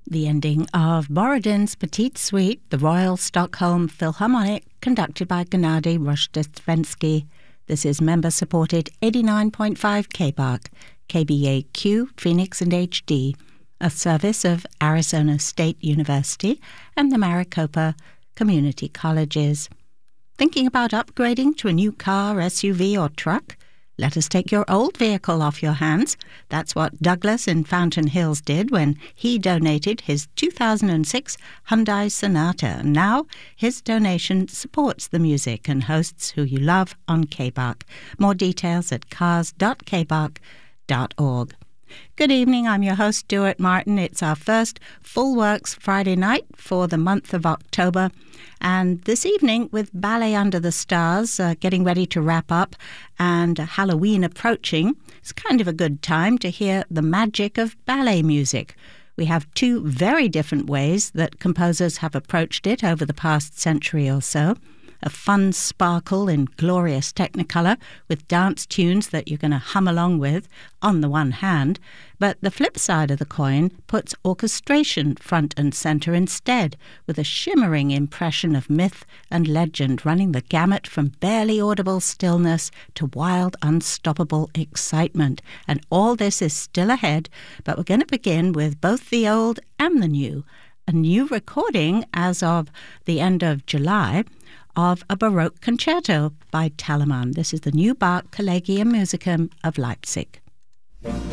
the ending of Borodin's Petite Suite, the Royal Stockholm Philharmonic, conducted by Gennady Rozhdestvensky. This is member-supported 89.5 KBAQ, KBAQ, Phoenix and HD, a service of Arizona State University and the Maricopa Community Colleges. Thinking about upgrading to a new car, SUV or truck? Let us take your old vehicle off your hands. That's what Douglas in Fountain Hills did when he donated his 2006 Hyundai Sonata. Now his donation supports the music and hosts who you love on KBAQ. More details at cars.kbaq.org. Good evening, I'm your host, Stuart Martin. It's our first Full Works Friday night for the month of October. And this evening, with Ballet Under the Stars getting ready to wrap up and Halloween approaching, it's kind of a good time to hear the magic of ballet music. We have two very different ways that composers have approached it over the past century or so. A fun sparkle in glorious technicolor with dance tunes that you're going to hum along with on the one hand, but the flip side of the coin puts orchestration front and center instead, with a shimmering impression of myth and legend running the gamut from barely audible stillness to wild, unstoppable excitement. And all this is still ahead, but we're going to begin with both the old and the new. A new recording as of the end of July of a Baroque concerto by Telemann. This is the new Bach Collegium Musicum of Leipzig.